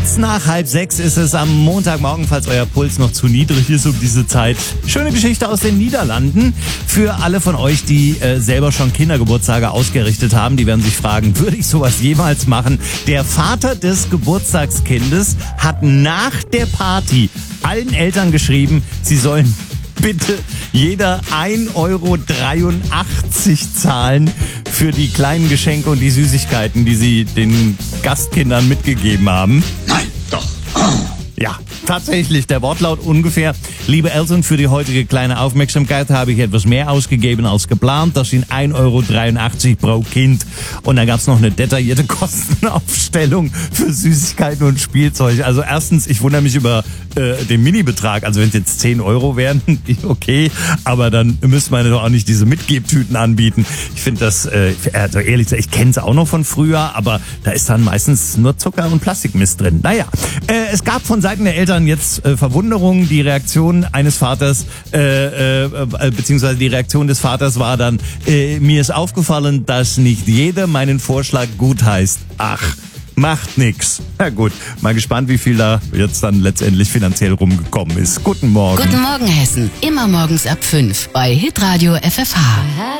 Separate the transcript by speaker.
Speaker 1: Kurz nach 5:30 ist es am Montagmorgen, falls euer Puls noch zu niedrig ist um diese Zeit. Schöne Geschichte aus den Niederlanden. Für alle von euch, die selber schon Kindergeburtstage ausgerichtet haben, die werden sich fragen, würde ich sowas jemals machen? Der Vater des Geburtstagskindes hat nach der Party allen Eltern geschrieben, sie sollen bitte jeder 1,83 Euro zahlen für die kleinen Geschenke und die Süßigkeiten, die sie den Gastkindern mitgegeben haben.
Speaker 2: Nein, doch.
Speaker 1: Ja, tatsächlich, der Wortlaut ungefähr. Liebe Eltern, für die heutige kleine Aufmerksamkeit habe ich etwas mehr ausgegeben als geplant. Das sind 1,83 Euro pro Kind. Und dann gab es noch eine detaillierte Kostenaufstellung für Süßigkeiten und Spielzeug. Also erstens, ich wundere mich über den Mini-Betrag. Also wenn es jetzt 10 Euro wären, okay. Aber dann müsste man doch auch nicht diese Mitgebtüten anbieten. Ich finde das, also ehrlich gesagt, ich kenne es auch noch von früher, aber da ist dann meistens nur Zucker und Plastikmist drin. Naja, es gab von Seiten der Eltern jetzt Verwunderung. Die Reaktion eines Vaters, beziehungsweise die Reaktion des Vaters war dann, mir ist aufgefallen, dass nicht jeder meinen Vorschlag gutheißt. Ach, macht nix. Na gut, mal gespannt, wie viel da jetzt dann letztendlich finanziell rumgekommen ist. Guten Morgen.
Speaker 3: Guten Morgen, Hessen. Immer morgens ab 5 bei Hitradio FFH.